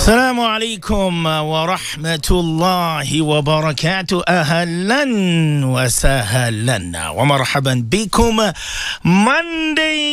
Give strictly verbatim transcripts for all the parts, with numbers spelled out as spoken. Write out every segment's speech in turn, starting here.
السلام عليكم ورحمة الله وبركاته. أهلا وسهلا ومرحبا بكم. Monday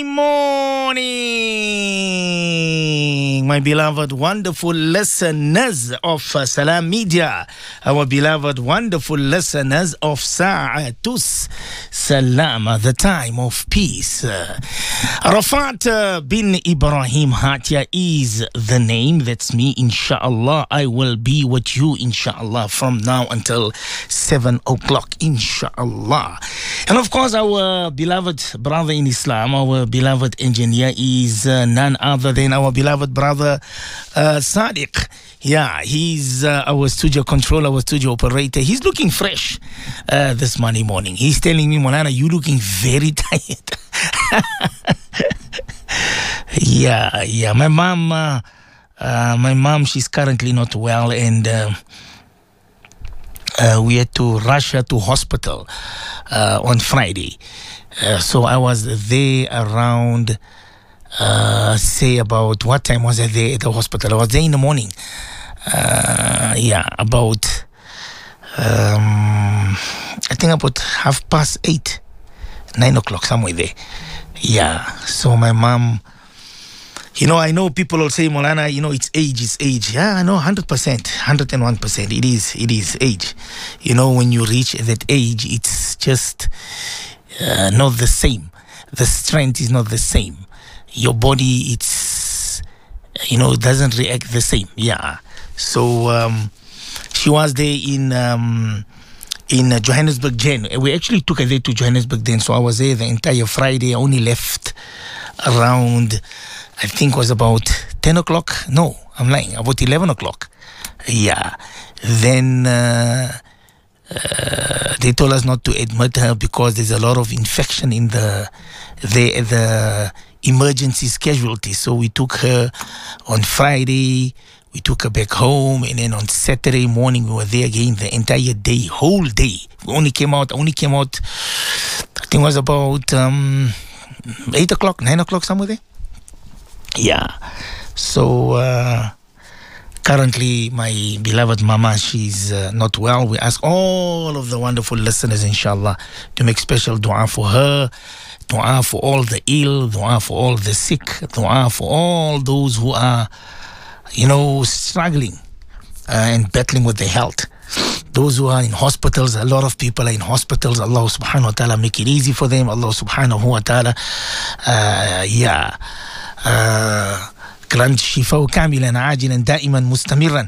morning, my beloved wonderful listeners of Salam Media, our beloved wonderful listeners of Sa'atus Salam, the time of peace. Rafat bin Ibrahim Hatia is the name. That's me. Inshallah, I will be with you, inshallah, from now until seven o'clock, inshallah. And of course, our beloved brother in Islam, our beloved engineer is uh, none other than our beloved brother uh, Sadiq. Yeah, he's uh, our studio controller, our studio operator. He's looking fresh uh, this Monday morning. He's telling me, Molana, you looking very tired. yeah, yeah. My mom, uh, uh, my mom, she's currently not well, and uh, uh, we had to rush her to hospital uh, on Friday. Uh, so I was there around, uh, say about, what time was I there at the hospital? I was there in the morning. Uh, yeah, about, um, I think about half past eight, nine o'clock, somewhere there. Yeah, so my mom, you know, I know people will say, Molana, you know, it's age, it's age. Yeah, I know, one hundred percent, one hundred one percent. It is, it is age. You know, when you reach that age, it's just uh, not the same. The strength is not the same. Your body, it's, you know, it doesn't react the same. Yeah. So um, she was there in um, in uh, Johannesburg, Jan. We actually took her there to Johannesburg then. So I was there the entire Friday. I only left around, I think it was about ten o'clock. No, I'm lying. About eleven o'clock. Yeah. Then uh, uh, they told us not to admit her because there's a lot of infection in the the, the emergency casualty. So we took her on Friday. We took her back home, and then on Saturday morning we were there again the entire day, whole day. We only came out, only came out, I think it was about um, eight o'clock, nine o'clock, somewhere there. Yeah. So uh, currently my beloved mama, she's uh, not well. We ask all of the wonderful listeners, inshallah, to make special dua for her, dua for all the ill, dua for all the sick, dua for all those who are, you know, struggling uh, and battling with their health. Those who are in hospitals, a lot of people are in hospitals. Allah subhanahu wa ta'ala make it easy for them. Allah subhanahu wa ta'ala, uh, yeah, uh, grant shifa kamilan ajilan daiman mustamiran.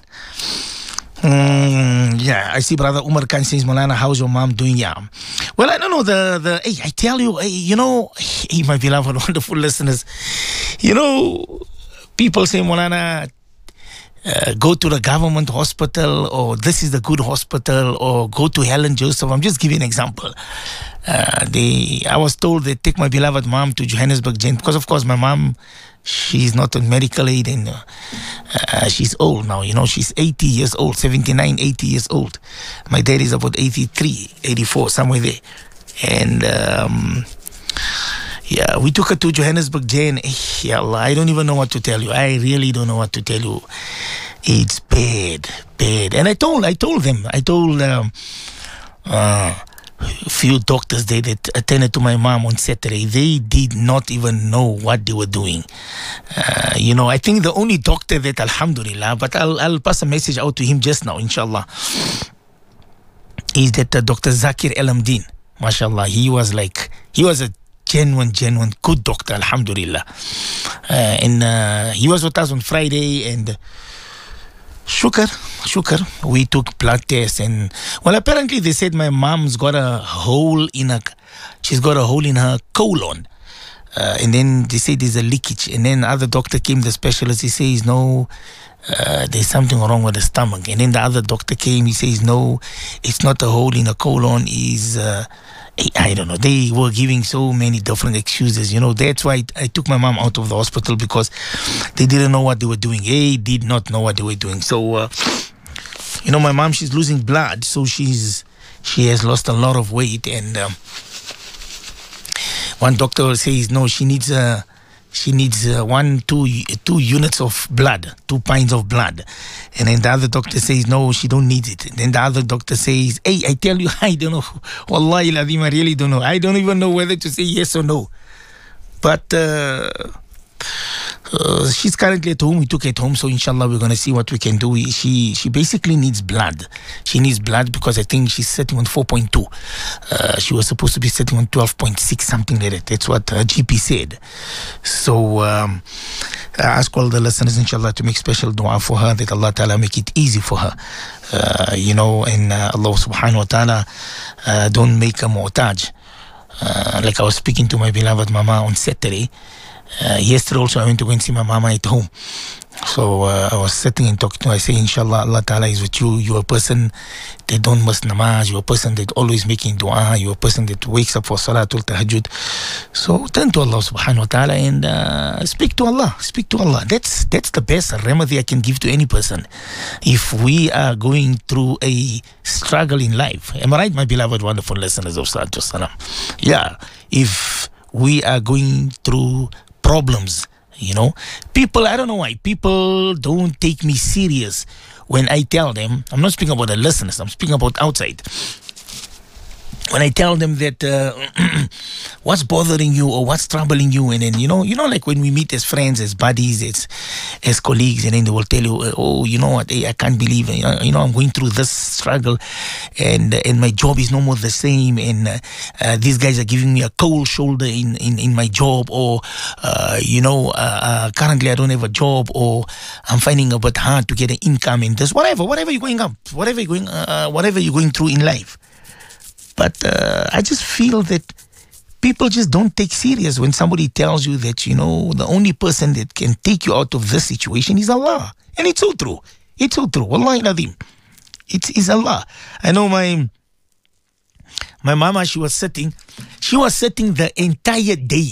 Mm, yeah, I see Brother Umar Khan says, Molana, how's your mom doing? Yeah. Well, I don't know, the, the hey, I tell you, hey, you know, hey, my beloved, wonderful listeners, you know, people say, Molana, Uh, go to the government hospital, or this is the good hospital, or go to Helen Joseph. I'm just giving an example. Uh, they, I was told they take my beloved mom to Johannesburg, because of course my mom, she's not on medical aid, and uh, uh, she's old now. You know, she's eighty years old, seventy-nine, eighty years old. My dad is about eighty-three, eighty-four, somewhere there. And um, yeah, we took her to Johannesburg, Jane. Yeah, Allah, I don't even know what to tell you. I really don't know what to tell you. It's bad, bad. And I told, I told them, I told um, uh, a few doctors they that attended to my mom on Saturday. They did not even know what they were doing. Uh, you know, I think the only doctor that, alhamdulillah, but I'll, I'll pass a message out to him just now, inshallah, is that uh, Doctor Zakir Elamdin, mashallah. He was like, he was a genuine, genuine, good doctor, alhamdulillah. Uh, and uh, he was with us on Friday, and shukr, shukr, we took blood tests, and, well, apparently they said my mom's got a hole in her, she's got a hole in her colon. Uh, and then they say there's a leakage. And then the other doctor came, the specialist, he says, no, uh, there's something wrong with the stomach. And then the other doctor came, he says, no, it's not a hole in the colon, is uh, I don't know. They were giving so many different excuses. You know, that's why I took my mom out of the hospital, because they didn't know what they were doing. They did not know what they were doing. So, uh, you know, my mom, she's losing blood. So she's, she has lost a lot of weight. And um, one doctor says, no, she needs a, she needs uh, one, two, two units of blood, two pints of blood. And then the other doctor says, no, she don't need it. And then the other doctor says, hey, I tell you, I don't know. Wallahi ladhim, I really don't know. I don't even know whether to say yes or no. But uh, uh, she's currently at home. We took her at home, so inshallah we're going to see what we can do. She she basically needs blood. She needs blood because I think she's sitting on four point two. Uh, she was supposed to be sitting on twelve point six, something like that. That's what her G P said. So um, I ask all the listeners, inshallah, to make special dua for her, that Allah Ta'ala make it easy for her. Uh, you know, and uh, Allah Subhanahu wa Ta'ala uh, don't make a mu'taj. Uh, like I was speaking to my beloved mama on Saturday. Uh, yesterday also I went to go and see my mama at home. So uh, I was sitting and talking to her. I say, inshallah, Allah Ta'ala is with you. You're a person that don't miss namaz. You're a person that always making dua. You're a person that wakes up for salatul tahajjud. So turn to Allah Subhanahu wa Ta'ala and uh, speak to Allah. Speak to Allah. That's that's the best remedy I can give to any person. If we are going through a struggle in life. Am I right, my beloved, wonderful listeners of Salatu Salam? Yeah. If we are going through problems, you know, people, I don't know why, people don't take me serious when I tell them. I'm not speaking about the listeners, I'm speaking about outside. When I tell them that uh, what's bothering you or what's troubling you, and then, you know, you know, like when we meet as friends, as buddies, as as colleagues, and then they will tell you, oh, you know what, hey, I can't believe it. You know, I'm going through this struggle, and and my job is no more the same, and uh, uh, these guys are giving me a cold shoulder in, in, in my job, or, uh, you know, uh, uh, currently I don't have a job, or I'm finding it a bit hard to get an income in this, whatever, whatever you're going up, whatever you're going, uh, whatever you're going through in life. But uh, I just feel that people just don't take serious when somebody tells you that, you know, the only person that can take you out of this situation is Allah. And it's so true. It's so true. Wallahi ladhim. It is Allah. I know my my mama, she was sitting, she was sitting the entire day.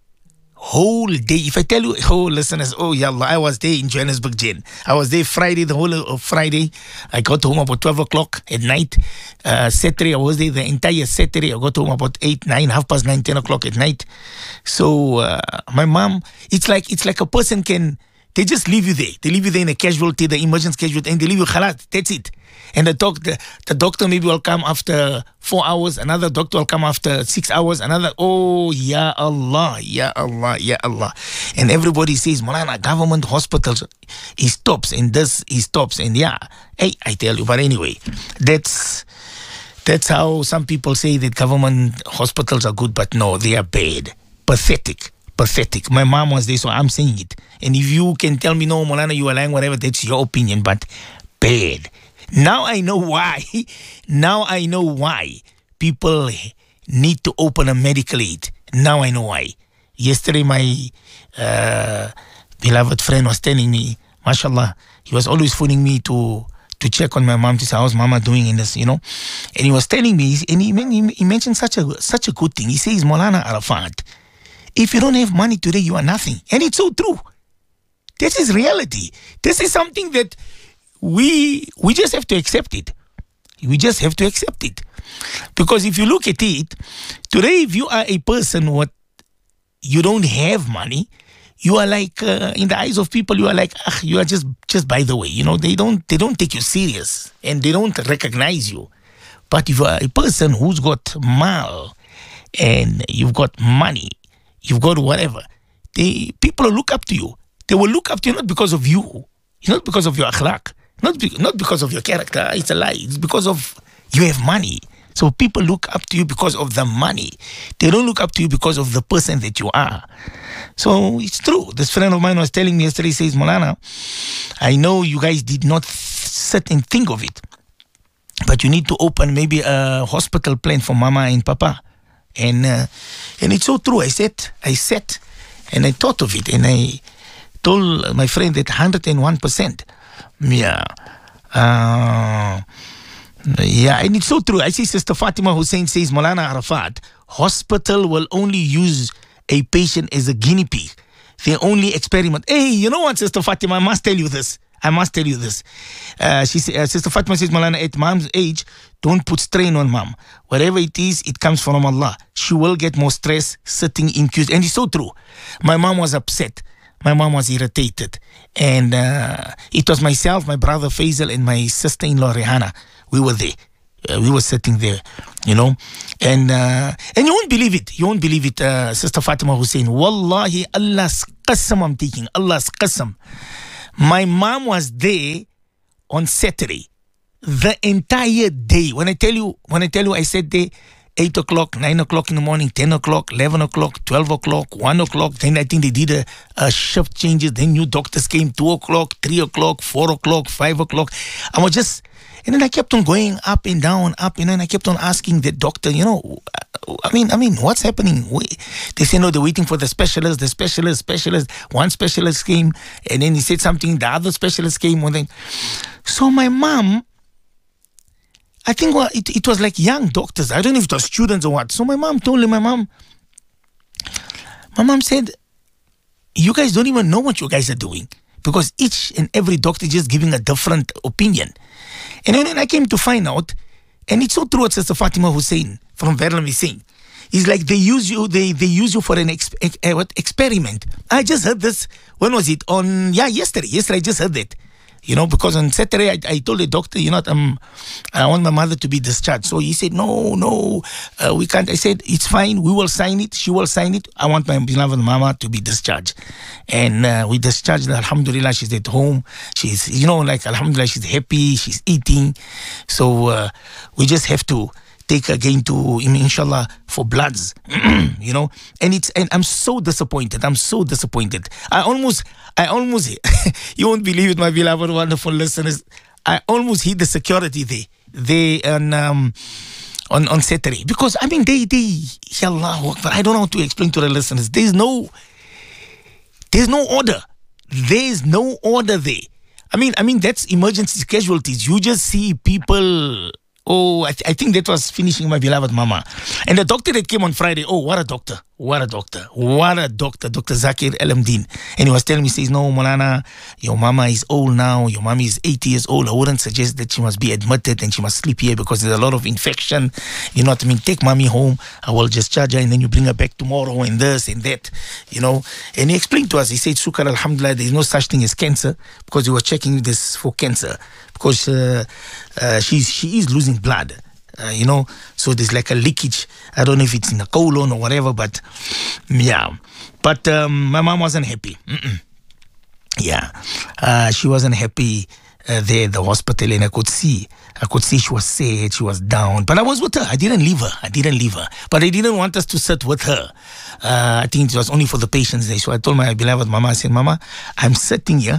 Whole day. If I tell you, oh, listeners, oh, yallah, I was there in Johannesburg, Jen. I was there Friday, the whole of Friday. I got home about twelve o'clock at night. Uh, Saturday, I was there the entire Saturday. I got home about eight, nine, half past nine, ten o'clock at night. So uh, my mom, it's like it's like a person can, they just leave you there. They leave you there in a casualty, the emergency casualty, and they leave you khalat. That's it. And the doctor, the doctor maybe will come after four hours. Another doctor will come after six hours. Another, oh, ya Allah, ya Allah, ya Allah. And everybody says, Malana, government hospitals, he stops, and this, he stops. And yeah, hey, I tell you. But anyway, that's that's how some people say that government hospitals are good, but no, they are bad. Pathetic. Pathetic. My mom was there, so I'm saying it. And if you can tell me, no, Malana, you are lying, whatever, that's your opinion, but bad. Now I know why. Now I know why people need to open a medical aid. Now I know why. Yesterday, my uh, beloved friend was telling me, mashallah, he was always phoning me to to check on my mom to say, how's mama doing in this, you know? And he was telling me, and he, he mentioned such a such a good thing. He says, Maulana Arafat, if you don't have money today, you are nothing. And it's so true. This is reality. This is something that We we just have to accept it. We just have to accept it. Because if you look at it, today if you are a person what you don't have money, you are like uh, in the eyes of people, you are like, ah, you are just just by the way. You know, they don't they don't take you serious and they don't recognize you. But if you are a person who's got mal and you've got money, you've got whatever, they people will look up to you. They will look up to you not because of you, not because of your akhlaq. Not, be, not because of your character, it's a lie. It's because of you have money. So people look up to you because of the money. They don't look up to you because of the person that you are. So it's true. This friend of mine was telling me yesterday, he says, Maulana, I know you guys did not sit and think of it, but you need to open maybe a hospital plan for mama and papa. And uh, and it's so true. I said, I sat and I thought of it, and I told my friend that one hundred one percent. Yeah. Uh, yeah, and it's so true. I see Sister Fatima Hussein says, Maulana Arafat, hospital will only use a patient as a guinea pig. They only experiment. Hey, you know what, Sister Fatima, I must tell you this. I must tell you this. Uh, she uh, Sister Fatima says, Malana, at mom's age, don't put strain on mom. Whatever it is, it comes from Allah. She will get more stress sitting in queues. And it's so true. My mom was upset. My mom was irritated. And uh, it was myself, my brother Faisal, and my sister-in-law Rihanna. We were there. Uh, we were sitting there, you know. And uh, and you won't believe it. You won't believe it, uh, Sister Fatima Hussein. Wallahi, Allah's qasam I'm taking. Allah's qasam. My mom was there on Saturday. The entire day. When I tell you, when I tell you, I said there, eight o'clock, nine o'clock in the morning, ten o'clock, eleven o'clock, twelve o'clock, one o'clock. Then I think they did a, a shift changes. Then new doctors came, two o'clock, three o'clock, four o'clock, five o'clock. I was just, and then I kept on going up and down, up and down. I kept on asking the doctor, you know, I mean, I mean, what's happening? They say, no, they're waiting for the specialist, the specialist, specialist. One specialist came, and then he said something. The other specialist came. And then, so my mom, I think well, it, it was like young doctors. I don't know if it was students or what. So my mom told him, my mom, my mom said, you guys don't even know what you guys are doing because each and every doctor is just giving a different opinion. And then I came to find out, and it's so true what Sister Fatima Hussein from Verlam is saying. It's like they use you, they, they use you for an ex, ex, uh, what, experiment. I just heard this, when was it? On, yeah, yesterday. Yesterday I just heard that. You know, because on Saturday, I, I told the doctor, you know, um, I want my mother to be discharged. So he said, no, no, uh, we can't. I said, it's fine. We will sign it. She will sign it. I want my beloved mama to be discharged. And uh, we discharged her. Alhamdulillah, she's at home. She's, you know, like, Alhamdulillah, she's happy. She's eating. So uh, we just have to take her again to, inshallah, for bloods, you know. And it's, and I'm so disappointed. I'm so disappointed. I almost, I almost, you won't believe it, my beloved, wonderful listeners. I almost hit the security there, they on, um, on, on Saturday. Because, I mean, they, they, Allah, I don't know how to explain to the listeners. There's no, there's no order. There's no order there. I mean, I mean, that's emergency casualties. You just see people. Oh, I, th- I think that was finishing my beloved mama. And the doctor that came on Friday, oh, what a doctor. What a doctor. What a doctor. Doctor Zakir Elamdin. And he was telling me, he says, no, Molana, your mama is old now. Your mommy is eighty years old. I wouldn't suggest that she must be admitted and she must sleep here because there's a lot of infection. You know what I mean? Take mommy home. I will just charge her and then you bring her back tomorrow and this and that, you know. And he explained to us, he said, Shukar, Alhamdulillah, there is no such thing as cancer because he was checking this for cancer. Because uh, uh, she's, she is losing blood, uh, you know, so there's like a leakage. I don't know if it's in the colon or whatever, but yeah. But um, my mom wasn't happy. Mm-mm. Yeah, uh, she wasn't happy uh, there at the hospital, and I could see, I could see she was sad, she was down. But I was with her. I didn't leave her. I didn't leave her. But I didn't want us to sit with her. Uh, I think it was only for the patients there. So I told my beloved mama, I said, Mama, I'm sitting here.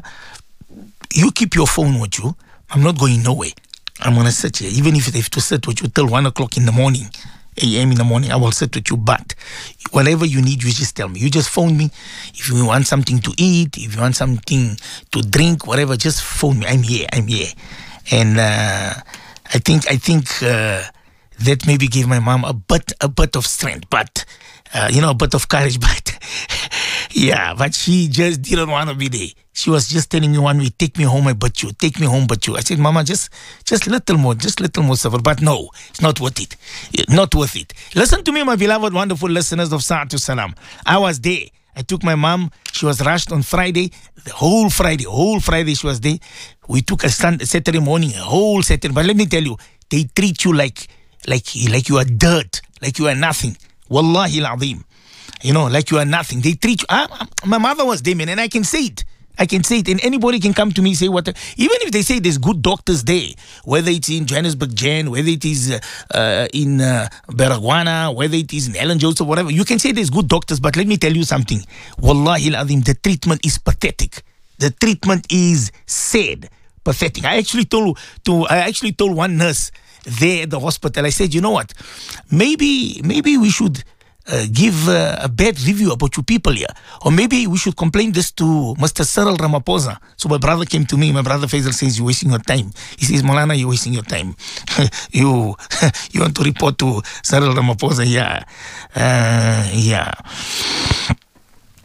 You keep your phone with you. I'm not going nowhere. I'm going to sit here. Even if I have to sit with you till one o'clock in the morning, A M in the morning, I will sit with you. But whatever you need, you just tell me. You just phone me. If you want something to eat, if you want something to drink, whatever, just phone me. I'm here. I'm here. And uh, I think I think uh, that maybe gave my mom a bit, a bit of strength. But, uh, you know, a bit of courage. But, yeah, but she just didn't want to be there. She was just telling me one way, take me home, I but you, take me home, but you. I said, Mama, just just little more, just little more suffer. But no, it's not worth it. Not worth it. Listen to me, my beloved, wonderful listeners of Sa'atu Salam. I was there. I took my mom. She was rushed on Friday. The whole Friday, whole Friday she was there. We took a Sunday, Saturday morning, a whole Saturday. But let me tell you, they treat you like, like, like you are dirt, like you are nothing. Wallahi al-azim. You know, like you are nothing. They treat you. I, I, my mother was there, man, and I can say it. I can say it, and anybody can come to me and say what. Even if they say there's good doctors there, whether it's in Johannesburg, Jan, whether it is uh, uh, in uh, Baragwana, whether it is in Ellen Joseph, whatever, you can say there's good doctors, but let me tell you something. Wallahi al-azim, the treatment is pathetic. The treatment is sad, pathetic. I actually told to I actually told one nurse there at the hospital. I said, you know what? Maybe maybe we should. Uh, give uh, a bad review about you people here. Or maybe we should complain this to Mister Cyril Ramaphosa. So my brother came to me, my brother Faisal says, you're wasting your time. He says, Molana, you're wasting your time. you you want to report to Cyril Ramaphosa? Yeah. Uh, yeah.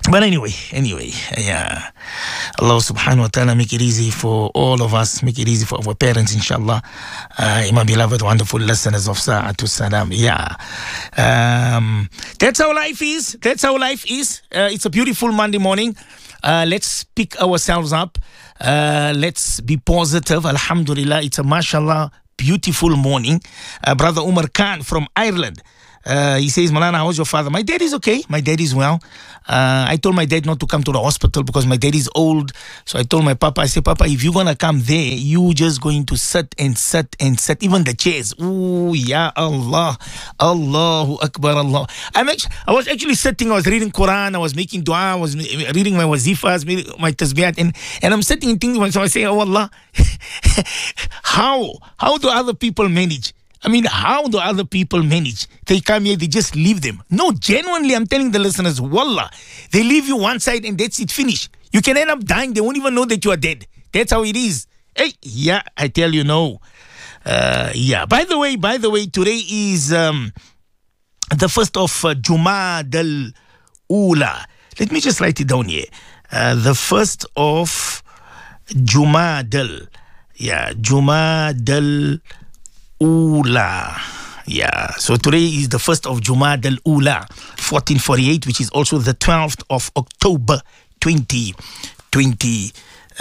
But anyway, anyway, yeah. Allah subhanahu wa ta'ala make it easy for all of us, make it easy for our parents, inshallah. Uh, my beloved, wonderful listeners of Sa'atu Salam. Yeah. Um, that's how life is. That's how life is. Uh, it's a beautiful Monday morning. Uh, let's pick ourselves up. Uh, let's be positive. Alhamdulillah, it's a mashallah beautiful morning. Uh, Brother Umar Khan from Ireland. Uh, he says, Malana, how's your father? My dad is okay. My dad is well. Uh, I told my dad not to come to the hospital because my dad is old. So I told my papa, I said, Papa, if you're going to come there, you just going to sit and sit and sit. Even the chairs. Ooh, ya Allah. Allahu Akbar Allah. I'm actually, I was actually sitting, I was reading Quran, I was making dua, I was reading my wazifas, my tasbiyat, and, and I'm sitting and thinking to myself, I say, oh Allah, how? How do other people manage? I mean, how do other people manage? They come here, they just leave them. No, genuinely, I'm telling the listeners, wallah, they leave you one side and that's it, finish. You can end up dying. They won't even know that you are dead. That's how it is. Hey, yeah, I tell you, no. Uh, yeah, by the way, by the way, today is um, the first of uh, Jumad al-Ula. Let me just write it down here. Uh, the first of Jumad al, yeah, Jumad al Ula. Yeah. So today is the first of Jumad al-Ula, fourteen forty-eight, which is also the twelfth of October, twenty twenty-six.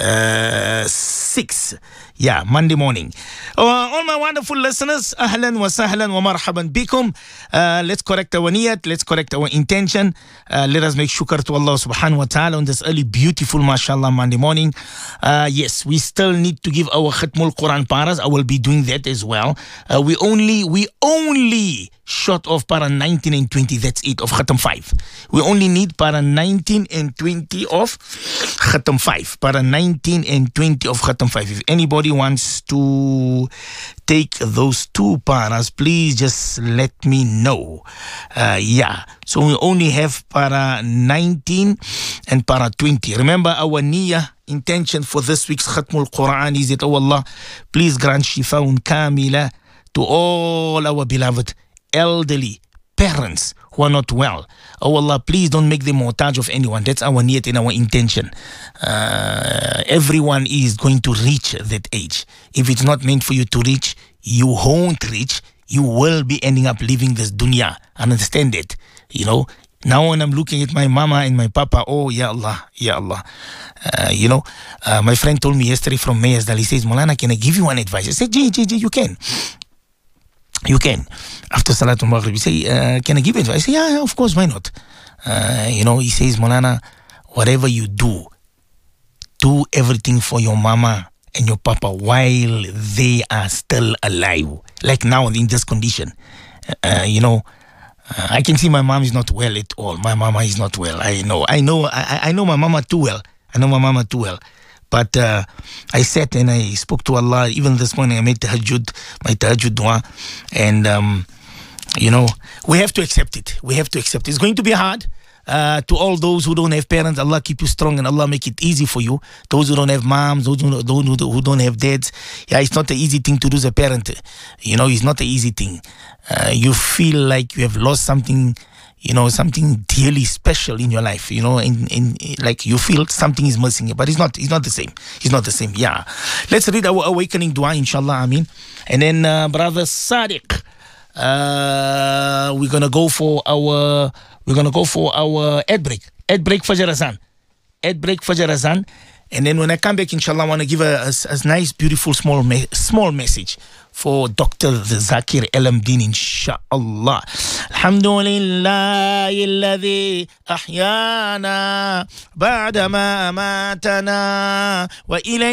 Yeah, Monday morning. Uh, all my wonderful listeners, ahlan wa sahlan wa marhaban bikum. Uh, let's correct our niyat, let's correct our intention. Uh, let us make shukr to Allah subhanahu wa ta'ala on this early, beautiful, mashallah, Monday morning. Uh, yes, we still need to give our Khatmul Quran paras. I will be doing that as well. Uh, we only, we only short of para nineteen and twenty, that's it, of Khatam five. We only need para nineteen and twenty of Khatam five. Para nineteen and twenty of Khatam five. If anybody wants to take those two paras, please just let me know. Uh, yeah, so we only have para nineteen and para twenty. Remember our niyyah, intention for this week's Khatmul Quran is that, oh Allah, please grant shifaun kamila to all our beloved elderly parents who are not well. Oh Allah, please don't make them muhtaj of anyone. That's our niyat and our intention. Uh, everyone is going to reach that age. If it's not meant for you to reach, you won't reach. You will be ending up leaving this dunya. Understand it? You know, now when I'm looking at my mama and my papa, oh, ya Allah, ya Allah. Uh, you know, uh, my friend told me yesterday from Mayersdal, he says, Molana, can I give you one advice? I said, G, G, G, you can. You can. After Salatul Maghrib, you say, uh, can I give advice? I say, yeah, of course, why not? Uh, you know, he says, Molana, whatever you do, do everything for your mama and your papa while they are still alive. Like now in this condition. Uh, you know, uh, I can see my mom is not well at all. My mama is not well. I know. I know. I, I know my mama too well. I know my mama too well. But uh, I sat and I spoke to Allah. Even this morning I made tahajjud, my tahajjud dua. And, um, you know, we have to accept it. We have to accept it. It's going to be hard. Uh, to all those who don't have parents, Allah keep you strong and Allah make it easy for you. Those who don't have moms, those who don't, who don't have dads, yeah, it's not an easy thing to lose a parent. You know, it's not an easy thing. Uh, you feel like you have lost something, you know, something dearly special in your life, you know, in, in, like you feel something is missing, but it's not, it's not the same. It's not the same, yeah. Let's read our awakening dua, inshallah, Ameen. And then, uh, Brother Sadiq, uh, we're going to go for our... We're going to go for our ad break. Ad break Fajr Azan. Ad break Fajr Azan. And then when I come back, inshallah, I want to give a, a, a nice, beautiful, small me small message for Doctor Zakir Elamdin, inshallah. Alhamdulillah, alladhi ahyana ba'dama amatana wa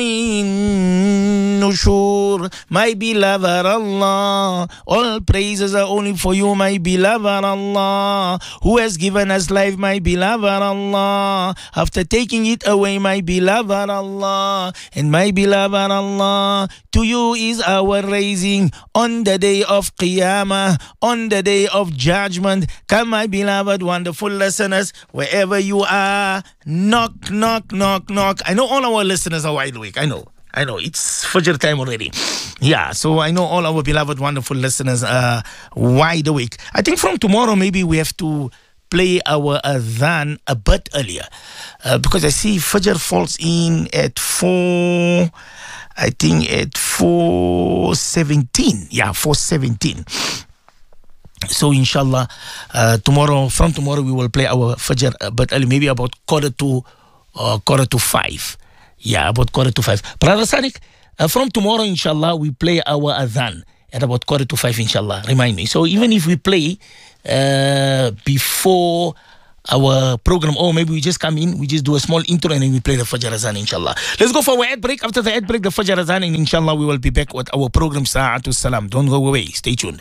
ilayhin nushur. My beloved Allah, all praises are only for you, my beloved Allah, who has given us life, my beloved Allah, after taking it away, my beloved Allah, and my beloved Allah, to you is our raising on the day of Qiyamah, on the day of judgment. Come, my beloved, wonderful listeners, wherever you are, knock, knock, knock, knock. I know all our listeners are wide awake. I know. I know. It's Fajr time already. Yeah, so I know all our beloved, wonderful listeners are wide awake. I think from tomorrow, maybe we have to play our adhan a bit earlier. Uh, because I see Fajr falls in at four, I think at four seventeen. Yeah, four seventeen. So inshallah, uh, tomorrow, from tomorrow, we will play our Fajr a bit early, maybe about quarter to, uh, quarter to five. Yeah, about quarter to five. Brother Sadiq, uh, from tomorrow, inshallah, we play our adhan at about quarter to five, inshallah. Remind me. So even if we play uh, before our program, or maybe we just come in, we just do a small intro and then we play the Fajr Azan, inshallah. Let's go for our ad break. After the ad break, the Fajr Azan, and inshallah, we will be back with our program, Sa'atul Salam. Don't go away. Stay tuned.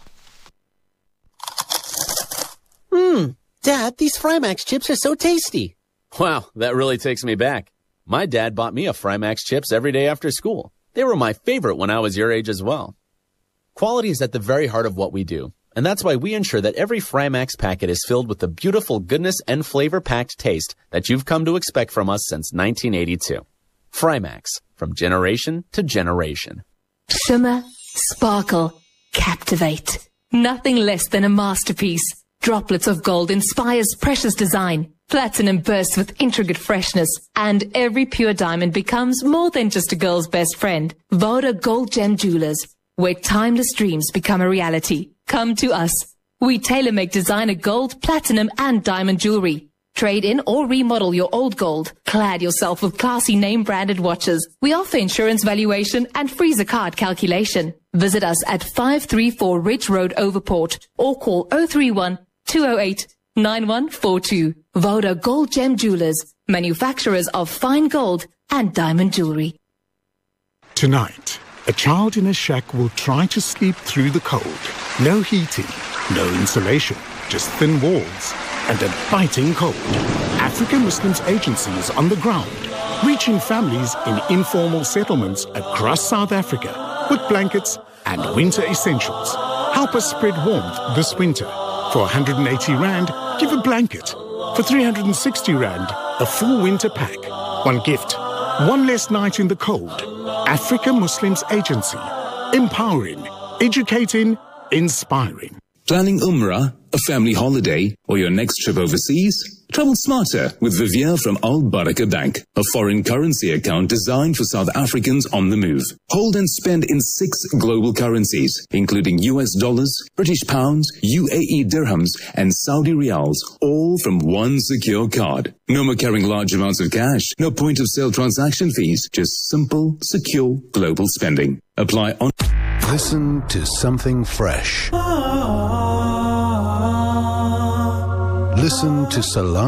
Hmm, Dad, these Frymax chips are so tasty. Wow, that really takes me back. My dad bought me a Frymax chips every day after school. They were my favorite when I was your age as well. Quality is at the very heart of what we do, and that's why we ensure that every Frymax packet is filled with the beautiful goodness and flavor-packed taste that you've come to expect from us since nineteen eighty-two. Frymax, from generation to generation. Shimmer, sparkle, captivate. Nothing less than a masterpiece. Droplets of gold inspires precious design. Platinum bursts with intricate freshness. And every pure diamond becomes more than just a girl's best friend. Voda Gold Gem Jewelers, where timeless dreams become a reality. Come to us. We tailor-make designer gold, platinum, and diamond jewelry. Trade in or remodel your old gold. Clad yourself with classy name-branded watches. We offer insurance valuation and freezer card calculation. Visit us at five three four Ridge Road, Overport, or call oh three one, two oh eight, nine one four two. Voda Gold Gem Jewelers, manufacturers of fine gold and diamond jewelry. Tonight, a child in a shack will try to sleep through the cold. No heating, no insulation, just thin walls and a biting cold. African Muslims Agency is on the ground, reaching families in informal settlements across South Africa with blankets and winter essentials. Help us spread warmth this winter. For one hundred eighty rand, give a blanket. For three hundred sixty rand, a full winter pack. One gift, one less night in the cold. African Muslims Agency. Empowering, educating, inspiring. Planning Umrah, a family holiday, or your next trip overseas? Travel smarter with Vivier from Al Baraka Bank, a foreign currency account designed for South Africans on the move. Hold and spend in six global currencies, including U S dollars, British pounds, U A E dirhams, and Saudi riyals, all from one secure card. No more carrying large amounts of cash, no point of sale transaction fees, just simple, secure global spending. Apply on. Listen to something fresh. Listen to Salam.